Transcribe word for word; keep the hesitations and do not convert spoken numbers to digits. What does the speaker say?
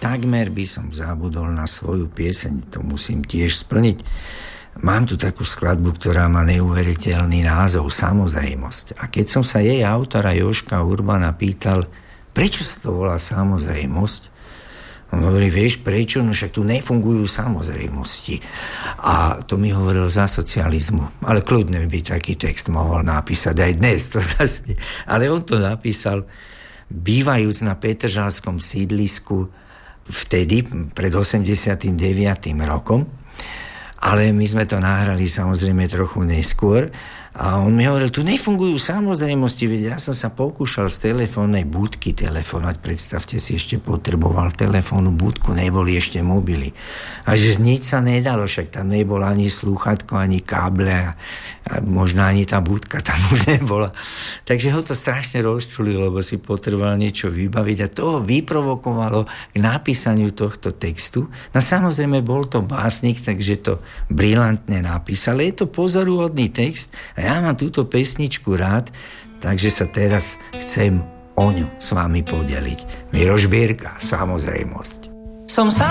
takmer by som zabudol na svoju pieseň, to musím tiež splniť. Mám tu takú skladbu, ktorá má neuveriteľný názov Samozrejmosť. A keď som sa jej autora Jožka Urbana pýtal, prečo sa to volá Samozrejmosť, on hovorí, vieš prečo? No však tu nefungujú samozrejmosti. A to mi hovoril za socializmu. Ale kľudne by taký text mohol napísať aj dnes. To zase. Ale on to napísal, bývajúc na Petržalskom sídlisku vtedy, pred osemdesiatym deviatym rokom. Ale my sme to nahrali samozrejme trochu neskôr. A on mi hovoril, tu nefungujú samozrejmosti, veď ja som sa pokúšal z telefónnej budky telefonovať, predstavte si, ešte potreboval telefónnu budku, neboli ešte mobily. A že nič sa nedalo, však tam nebolo ani slúchatko, ani káble a, a možno ani tá budka tam už nebola. Takže ho to strašne rozčulilo, lebo si potreboval niečo vybaviť a to ho vyprovokovalo k napísaniu tohto textu. No samozrejme bol to básnik, takže to brilantne napísal. Je to pozoruhodný text a ja mám túto pesničku rád, takže sa teraz chcem o ňu s vami podeliť. Miroš Birka, Samozrejmosť. Som sa